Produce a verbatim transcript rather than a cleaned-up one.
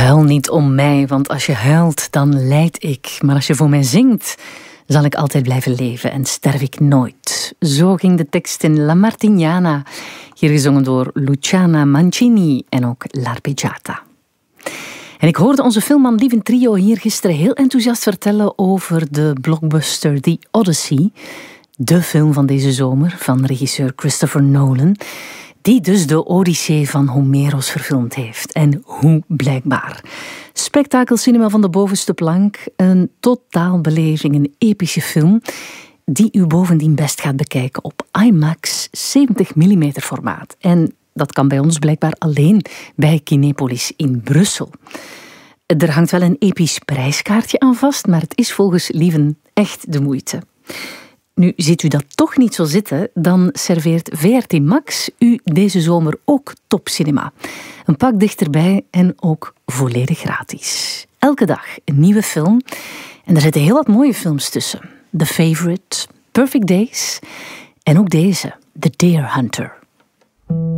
Huil niet om mij, want als je huilt, dan lijd ik. Maar als je voor mij zingt, zal ik altijd blijven leven en sterf ik nooit. Zo ging de tekst in La Martignana, hier gezongen door Luciana Mancini en ook L'Arpeggiata. En ik hoorde onze filmman Lieven Trio hier gisteren heel enthousiast vertellen over de blockbuster The Odyssey, de film van deze zomer van regisseur Christopher Nolan, die dus de Odyssee van Homeros verfilmd heeft. En hoe blijkbaar. Spektakelcinema van de bovenste plank, een totaalbeleving, een epische film die u bovendien best gaat bekijken op IMAX zeventig millimeter formaat. En dat kan bij ons blijkbaar alleen bij Kinepolis in Brussel. Er hangt wel een episch prijskaartje aan vast, maar het is volgens Lieven echt de moeite. Nu, ziet u dat toch niet zo zitten, dan serveert V R T Max u deze zomer ook topcinema. Een pak dichterbij en ook volledig gratis. Elke dag een nieuwe film. En er zitten heel wat mooie films tussen. The Favourite, Perfect Days en ook deze, The Deer Hunter.